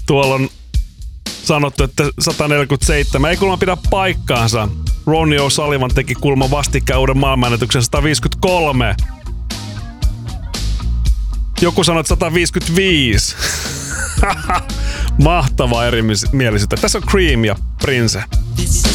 Tuolla on sanottu, että 147. Ei kuulemma pidä paikkaansa. Ronnie O'Sullivan teki kulma vastikään uuden maailmanennätyksen 153. Joku sanoi, että 155. Mahtavaa erimielisyyttä. Tässä on Cream ja Prince.